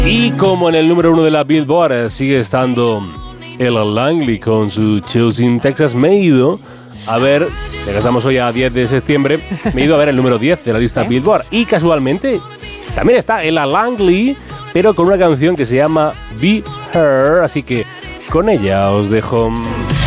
Y como en el número 1 de la Billboard sigue estando Ella Langley con su Chills in Texas, me he ido a ver, ya que estamos hoy a 10 de septiembre, me he ido a ver el número 10 de la lista Billboard. Y casualmente también está Ella Langley, pero con una canción que se llama Be Her, así que con ella os dejo.